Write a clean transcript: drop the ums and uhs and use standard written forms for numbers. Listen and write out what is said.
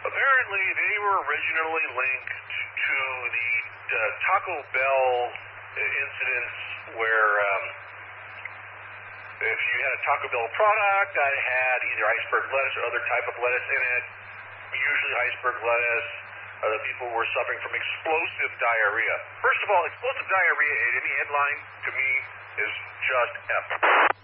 Apparently, they were originally linked to the Taco Bell incidents where if you had a Taco Bell product that had either iceberg lettuce or other type of lettuce in it, usually iceberg lettuce, the people were suffering from explosive diarrhea. First of all, explosive diarrhea in any headline, to me, is just F.